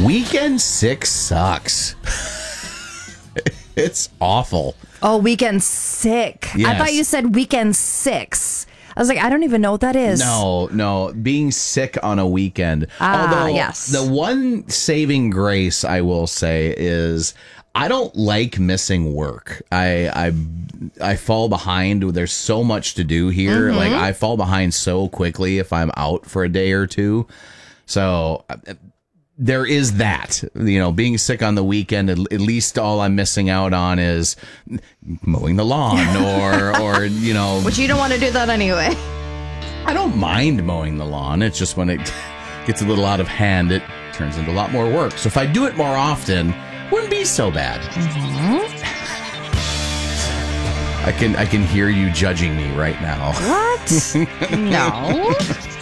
Weekend sick sucks. It's awful. Oh, weekend sick. Yes. I thought you said weekend six. I was like, I don't even know what that is. No. Being sick on a weekend. Although, yes. the one saving grace I will say is I don't like missing work. I fall behind. There's so much to do here. Mm-hmm. Like, I fall behind so quickly if I'm out for a day or two. So there is that, being sick on the weekend. At least all I'm missing out on is mowing the lawn or Which you don't want to do that anyway. I don't mind mowing the lawn. It's just when it gets a little out of hand, it turns into a lot more work. So if I do it more often, it wouldn't be so bad. Mm-hmm. I can hear you judging me right now. What? No.